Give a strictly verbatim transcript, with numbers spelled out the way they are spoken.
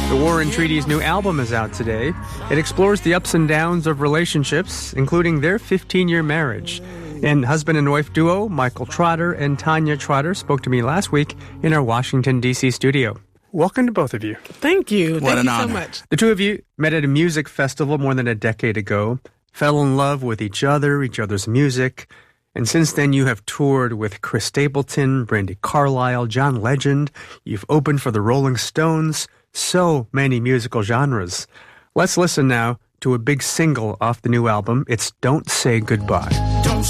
The War and Treaty's new album is out today. It explores the ups and downs of relationships, including their fifteen-year marriage. And husband and wife duo Michael Trotter and Tanya Trotter spoke to me last week in our Washington, D C studio. Welcome to both of you. Thank you. What Thank an you honor. so much. The two of you met at a music festival more than a decade ago, fell in love with each other, each other's music, and since then you have toured with Chris Stapleton, Brandi Carlile, John Legend. You've opened for the Rolling Stones. So many musical genres. Let's listen now to a big single off the new album. It's Don't Say Goodbye.